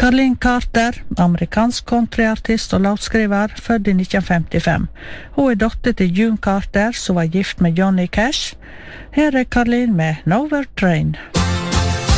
Carlene Carter, amerikansk countryartist og låtskriver, født i 1955. Hun datter til June Carter, som var gift med Johnny Cash. Her Carlene med Nowhere Train.